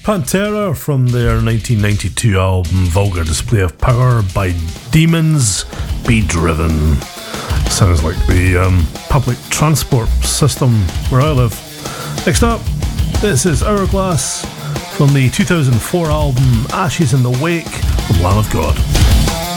Pantera from their 1992 album Vulgar Display of Power by Demons Be Driven. Sounds like the public transport system where I live. Next up, this is Hourglass from the 2004 album Ashes in the Wake of Lamb of God.